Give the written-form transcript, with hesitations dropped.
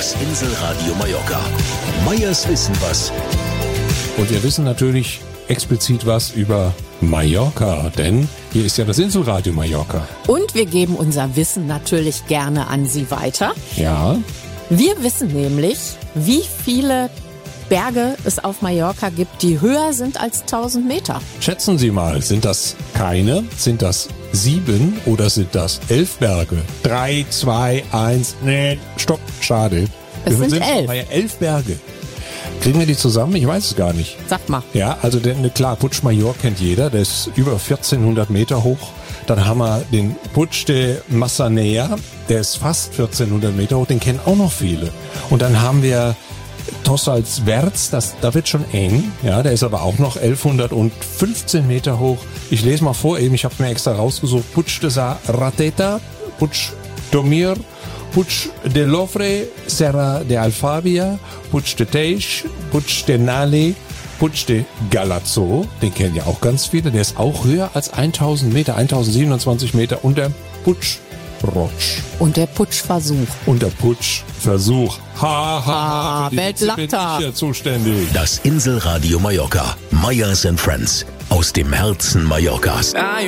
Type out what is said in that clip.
Das Inselradio Mallorca. Meyers wissen was. Und wir wissen natürlich explizit was über Mallorca, denn hier ist ja das Inselradio Mallorca. Und wir geben unser Wissen natürlich gerne an Sie weiter. Ja. Wir wissen nämlich, wie viele Berge es auf Mallorca gibt, die höher sind als 1000 Meter. Schätzen Sie mal, sind das keine? Sind das 7 oder sind das 11 Berge? 3, 2, 1, nee, stopp, schade. Es sind 11. 11 Berge. Kriegen wir die zusammen? Ich weiß es gar nicht. Sag mal. Ja, also klar, Puig Mayor kennt jeder, der ist über 1400 Meter hoch. Dann haben wir den Puig de Massaneja, der ist fast 1400 Meter hoch, den kennen auch noch viele. Und dann haben wir Tossals Verds, da wird schon eng, ja, der ist aber auch noch 1115 Meter hoch. Ich lese mal vor, eben, ich habe mir extra rausgesucht, Puig de Rateta, Puig Domir, Puig de Lofre, Serra de Alfabia, Puig de Teix, Puig de Nale, Puig de Galazzo, den kennen ja auch ganz viele, der ist auch höher als 1000 Meter, 1027 Meter und der Puig Roig. Und der Putschversuch. Und der Putschversuch. Ha, Weltlachter. Bin ich ja zuständig. Das Inselradio Mallorca. Meyers and Friends. Aus dem Herzen Mallorcas.